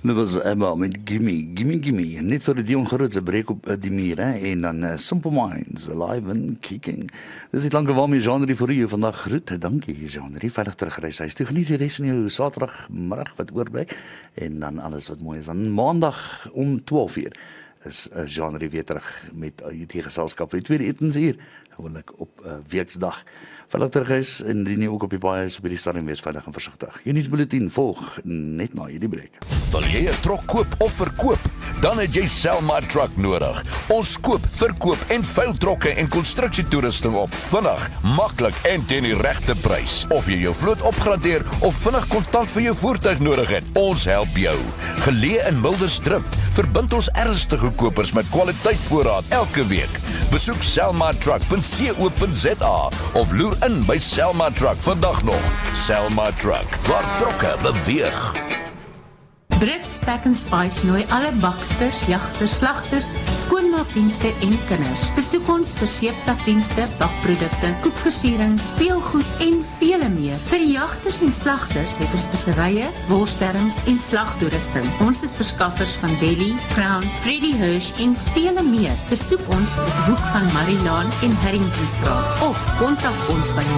Dit was Emma met Gimme, Gimme, Gimme. Net vir die ongerutse breek op die muur, hè? En dan Simple Minds, Alive and Kicking. Dis die lange waarmee Jean-Marie vir u vandag groet. Dankie Jean-Marie, veilig teruggereis huis toe. Geniet die res van jou Saterdagmiddag wat oorbly. En dan alles wat mooi is. Dan Maandag om 12:00 is Jean-Marie weer terug met die geselskap vir die tweede etensuur. Gewoonlik op weksdag. Veilig teruggereis en indien jy ook op die baie is op die stadium wees veilig en versigtig. Jou nuusbulletin volg net na hierdie breek. Wil jy 'n trok koop of verkoop? Dan het jy Selma Truck nodig. Ons koop, verkoop en veil trokke en konstruksietoerusting op. Vinnig, maklik en teen die regte prys. Of jy jou vloot opgradeer of vinnig kontant vir jou voertuig nodig het, ons help jou. Geleë in Mildersdrift, verbind ons ernstige kopers met kwaliteitvoorraad elke week. Besoek selmatruck.co.za of loer in by Selma Truck vandag nog. Selma Truck, waar trokke beweeg. Brits Pack and Spice nooi alle baksters, jagters, slagters, skoonmaakdienste en kinders. Besoek ons vir seeptakdienste, bakprodukte, koekversiering, speelgoed en vele meer. Vir die jagters en slagters het ons speserye, worssterms en slagtoerusting. Ons is verskaffers van Deli, Crown, Freddy Hirsch en vele meer. Besoek ons op die hoek van Marilaan en Harringtonstraat of kontak ons by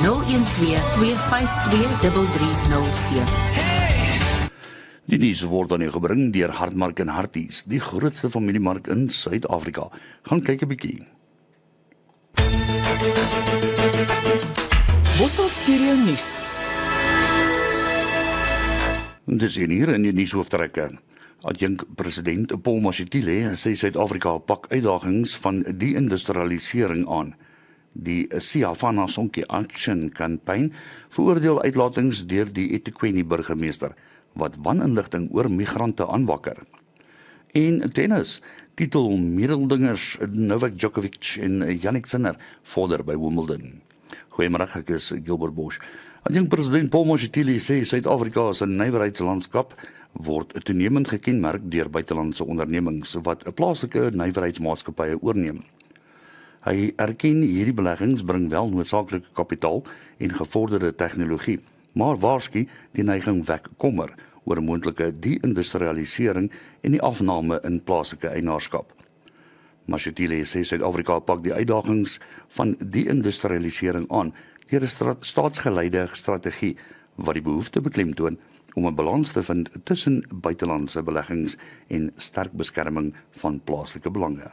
012-252-3307. Die nuus word aan u gebring deur Hartmark en Harties, die grootste familiemark in Suid-Afrika. Gaan kyk 'n bietjie. Bosveld Stereo Nuus. Dis hier in die nuushooftrekke. Adjunk-president Paul Mashatile sê Suid-Afrika pak uitdagings van die industrialisering aan. Die Siafana Sonke Action Campaign veroordeel uitlatings deur die eThekwini burgemeester wat waninligting oor migrante aanwakker. En tennis, titel medeldingers Novak Djokovic en Jannik Sinner vorder by Wimbledon. Goeiemôre, ek is Gilbert Bosch. Adjunk-president Paul Mashatile sê Suid-Afrika se nywerheidslandskap word toenemend gekenmerk deur buitelandse ondernemings wat 'n plaaslike nywerheidsmaatskappye oorneem. Hy erken hierdie beleggings bring wel noodsaaklike kapitaal en gevorderde tegnologie, maar waarsku die neiging wek kommer oor moontlike de-industrialisering en die afname in plaaslike eienaarskap. Mashatile sê Suid-Afrika pak die uitdagings van de-industrialisering aan deur 'n staatsgeleide strategie wat die behoefte beklemtoon om 'n balans te vind tussen buitelandse beleggings en sterk beskerming van plaaslike belange.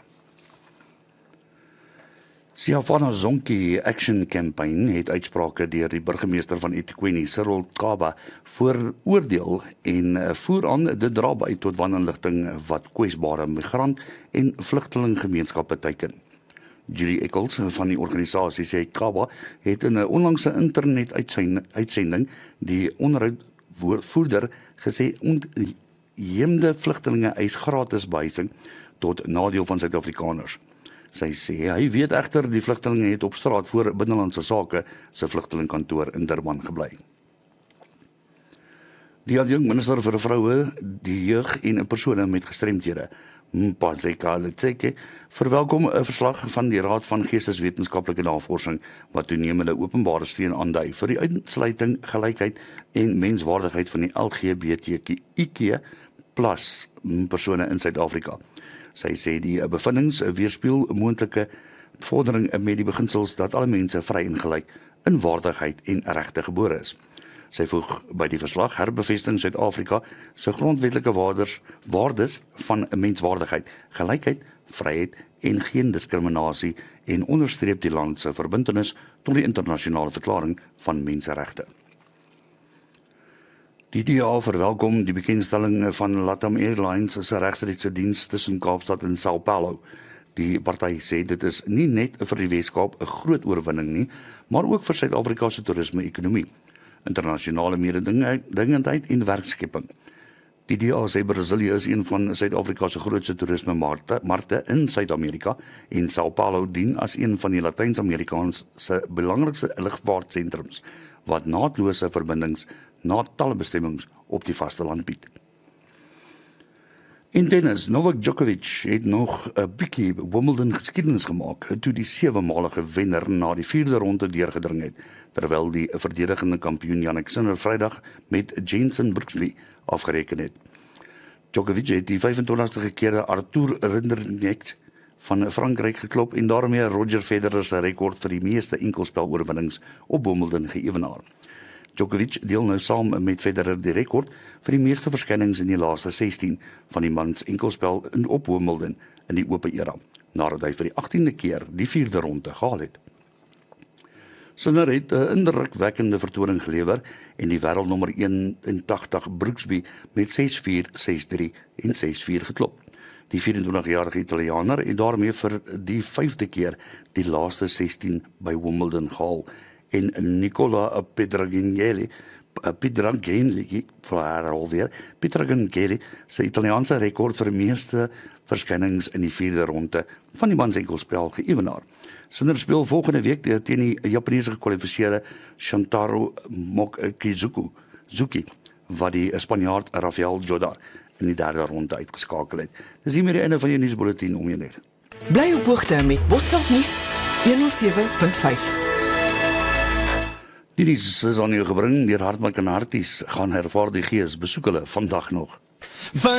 Siafana Sonke Action Campaign het uitsprake deur die burgemeester van eThekwini, Cyril Kaba, veroordeel en voer aan dit dra by tot waninligting wat kwesbare migrant en vlugtelinggemeenskappe teiken. Julie Eccles van die organisasie sê Kaba het in 'n onlangse internet-uitsending die onderhoudvoerder gesê ontheemde vlugtelinge eis gratis behuising tot nadeel van Suid-Afrikaners. Sy sê hy weet egter die vlugtelinge het op straat voor Binnelandse Sake se vlugtelingkantoor in Durban gebly. Die adjunk-minister vir vroue, die jeug en persone met gestremthede, Mpazeka Letseke, verwelkom 'n verslag van die Raad van Geesteswetenskaplike Navorsing wat toenemende openbare steun aandui vir die uitsluiting, gelykheid en menswaardigheid van die LGBTQ+ persone in Suid-Afrika. Sy sê die bevindings weerspieël 'n moontlike vordering met die beginsels dat alle mense vry en gelyk in waardigheid en regte gebore is. Sy voeg by die verslag herbevesting Suid-Afrika se grondwetlike waardes van menswaardigheid, gelykheid, vryheid en geen diskriminasie en onderstreep die land se verbintenis tot die internasionale verklaring van menseregte. Die DA verwelkom die bekendstelling van LATAM Airlines se regstreekse diens tussen Kaapstad en Sao Paulo. Die party sê dit is nie net vir die Weskaap 'n groot oorwinning nie, maar ook vir Suid-Afrika se toerisme-ekonomie, internasionale mededingendheid en werkskepping. Die DA sê Brasilië is een van Suid-Afrika se grootste toerisme-markte in Suid-Amerika en Sao Paulo dien as een van die Latyn-Amerikaanse se belangrikste lugvaartsentrums wat naatlose verbindings na talle bestemmings op die vasteland bied. In tennis, Novak Djokovic het nog 'n bietjie Wimbledon geskiedenis gemaak toe die 7-malige wenner na die 4de ronde deurgedring het, terwyl die verdedigende kampioen Jannik Sinner Vrydag met Jenson Brooksby afgereken het. Djokovic het die 25ste gekeerde Arthur Rinderknecht van Frankryk geklop en daarmee Roger Federer se rekord vir die meeste enkelspel-oorwinnings op Wimbledon geëwenaar. Djokovic deel nou saam met Federer die rekord vir die meeste verskynings in die laaste 16 van die mans enkelspel in op Wimbledon in die ope era, nadat hy vir die 18de keer die 4de ronde gehaal het. Sinner het 'n indrukwekkende vertoning gelewer en die wêreldnommer 81 Brooksby met 6-4, 6-3 en 6-4 geklop. Die 24-jarige Italianer het daarmee vir die 5de keer die laaste 16 by Wimbledon gehaal en Nicola Pietrangeli sy Italiaanse rekord vir meeste verskynings in die 4de ronde van die mans enkelspel geëwenaar. Sinner speel volgende week teen die Japaneese gekwalifiseerde Shantaro Mokizuki, wat die Spanjaard Rafael Jodar in die 3de ronde uitgeskakel het. Dis hiermee die einde van jou nuusbulletin om jou net. Bly op hoogte met Bosveld nuus 107.5. Die nuus is aan jou gebring deur Hartmark en Harties. Gaan hervaar die gees, besoek hulle vandag nog.